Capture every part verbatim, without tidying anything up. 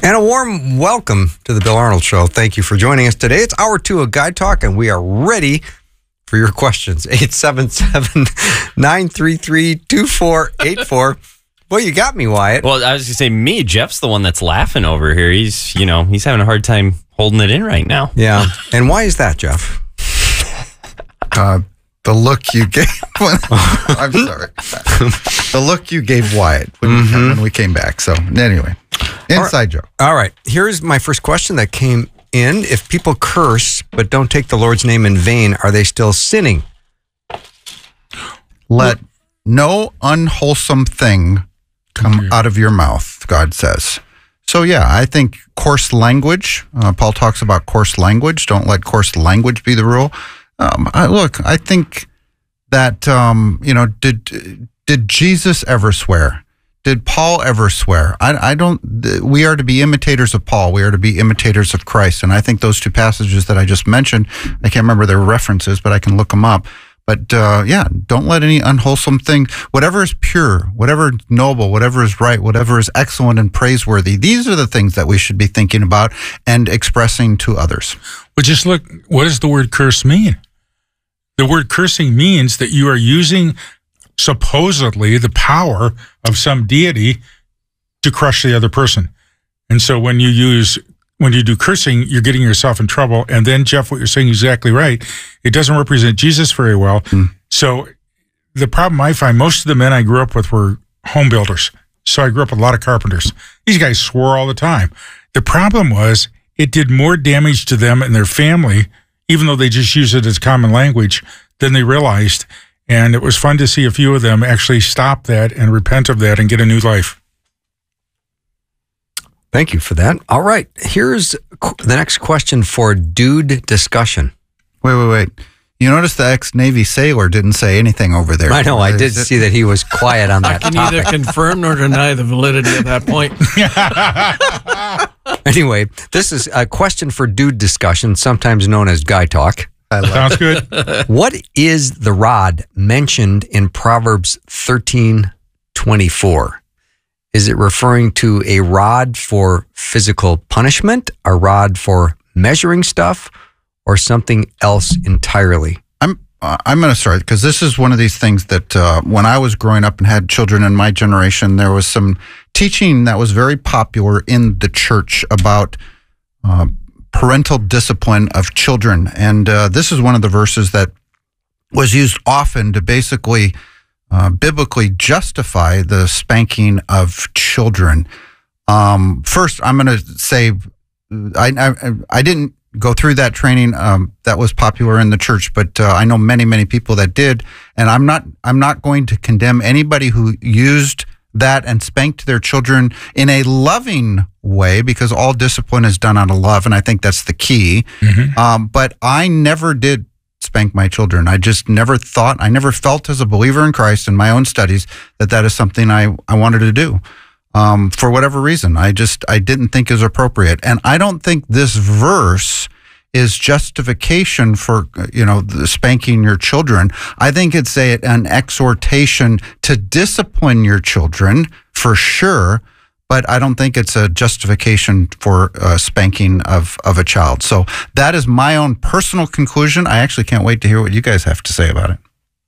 And a warm welcome to the Bill Arnold Show. Thank you for joining us today. It's hour two of Guy Talk, and we are ready for your questions. eight seven seven, nine three three, two four eight four. Well, you got me, Wyatt. Well, I was going to say, me, Jeff's the one that's laughing over here. He's, you know, he's having a hard time holding it in right now. Yeah. And why is that, Jeff? Uh, the look you gave. When, I'm sorry. The look you gave Wyatt when, mm-hmm. you, when we came back. So, anyway, inside right. joke. All right. Here's my first question that came in. If people curse but don't take the Lord's name in vain, are they still sinning? Let no unwholesome thing come mm-hmm. out of your mouth, God says. So, yeah, I think coarse language, uh, Paul talks about coarse language. Don't let coarse language be the rule. Um, I, look, I think that, um, you know, did did Jesus ever swear? Did Paul ever swear? I, I don't, we are to be imitators of Paul. We are to be imitators of Christ. And I think those two passages that I just mentioned, I can't remember their references, but I can look them up. But, uh, yeah, don't let any unwholesome thing, whatever is pure, whatever is noble, whatever is right, whatever is excellent and praiseworthy, these are the things that we should be thinking about and expressing to others. Well, just look, what does the word curse mean? The word cursing means that you are using supposedly the power of some deity to crush the other person. And so when you use, when you do cursing, you're getting yourself in trouble. And then, Jeff, what you're saying is exactly right. It doesn't represent Jesus very well. Mm. So the problem I find, most of the men I grew up with were home builders. So I grew up with a lot of carpenters. These guys swore all the time. The problem was it did more damage to them and their family, even though they just use it as common language, than they realized. And it was fun to see a few of them actually stop that and repent of that and get a new life. Thank you for that. All right. Here's the next question for Dude Discussion. Wait, wait, wait. You notice the ex-Navy sailor didn't say anything over there. I know. I did see that he was quiet on that I can topic. neither confirm nor deny the validity of that point. Anyway, this is a question for Dude Discussion, sometimes known as Guy Talk. I love Sounds good. What is the rod mentioned in Proverbs thirteen twenty-four? Is it referring to a rod for physical punishment, a rod for measuring stuff, or something else entirely? I'm uh, I'm going to start because this is one of these things that uh, when I was growing up and had children in my generation, there was some teaching that was very popular in the church about uh, parental discipline of children. And uh, this is one of the verses that was used often to basically uh, biblically justify the spanking of children. Um, first, I'm going to say I, I I didn't go through that training um, that was popular in the church, but uh, I know many, many people that did. And I'm not I'm not going to condemn anybody who used that and spanked their children in a loving way, because all discipline is done out of love, and I think that's the key. Mm-hmm. Um, but I never did spank my children. I just never thought, I never felt as a believer in Christ in my own studies that that is something I, I wanted to do. Um, for whatever reason, I just, I didn't think it was appropriate. And I don't think this verse is justification for, you know, the spanking your children. I think it's a, an exhortation to discipline your children for sure, but I don't think it's a justification for uh, spanking of, of a child. So that is my own personal conclusion. I actually can't wait to hear what you guys have to say about it.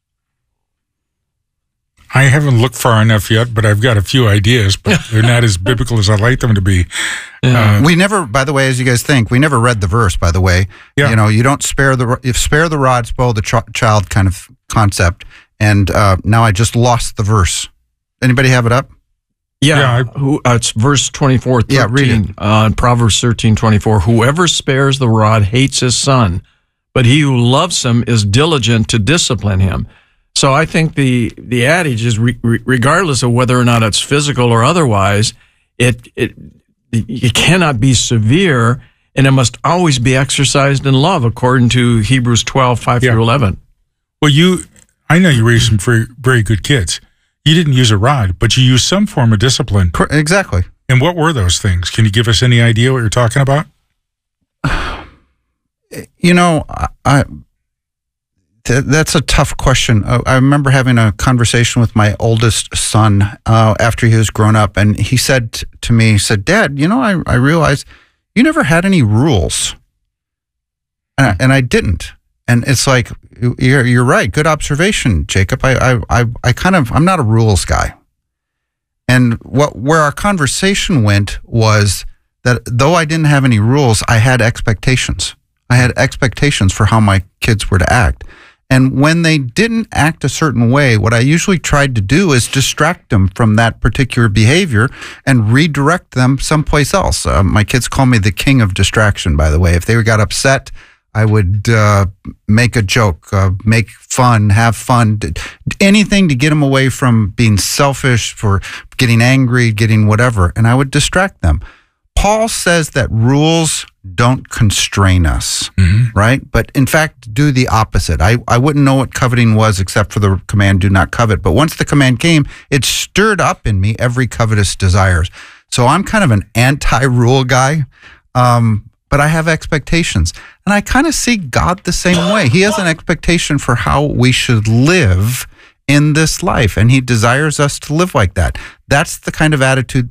I haven't looked far enough yet, but I've got a few ideas, but they're not as biblical as I'd like them to be. Yeah. Uh, we never, by the way, as you guys think, we never read the verse, by the way. Yeah. You know, you don't spare the, if spare the rod, spoil the ch- child kind of concept. And uh, now I just lost the verse. Anybody have it up? Yeah, yeah I, who, uh, it's verse twenty-four, thirteen, yeah, read it. Uh, Proverbs thirteen twenty-four. Whoever spares the rod hates his son, but he who loves him is diligent to discipline him. So I think the the adage is re, re, regardless of whether or not it's physical or otherwise, it it it cannot be severe, and it must always be exercised in love, according to Hebrews twelve, five yeah. through eleven. Well, you, I know you raised some very, very good kids. You didn't use a rod, but you used some form of discipline. Exactly. And what were those things? Can you give us any idea what you're talking about? You know, I, th- that's a tough question. Uh, I remember having a conversation with my oldest son uh, after he was grown up, and he said t- to me, he said, Dad, you know, I, I realized you never had any rules. And I, and I didn't. And it's like, you're, you're right. Good observation, Jacob. I, I, I, I kind of, I'm not a rules guy. And what, where our conversation went was that though I didn't have any rules, I had expectations. I had expectations for how my kids were to act. And when they didn't act a certain way, what I usually tried to do is distract them from that particular behavior and redirect them someplace else. Uh, my kids call me the king of distraction, by the way. If they got upset, I would uh, make a joke, uh, make fun, have fun, anything to get them away from being selfish, for getting angry, getting whatever, and I would distract them. Paul says that rules don't constrain us, mm-hmm. right? But in fact, do the opposite. I, I wouldn't know what coveting was except for the command, do not covet. But once the command came, it stirred up in me every covetous desires. So I'm kind of an anti-rule guy, um, but I have expectations. And I kind of see God the same way. He has an expectation for how we should live in this life, and he desires us to live like that. That's the kind of attitude